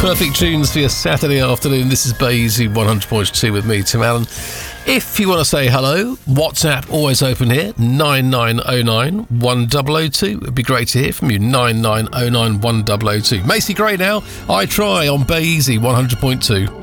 Perfect tunes for your Saturday afternoon. This is Basie 100.2 with me, Tim Allen. If you want to say hello, WhatsApp always open here, 9909 1002. It'd be great to hear from you, 9909 1002. Macy Gray now, I Try on Basie 100.2.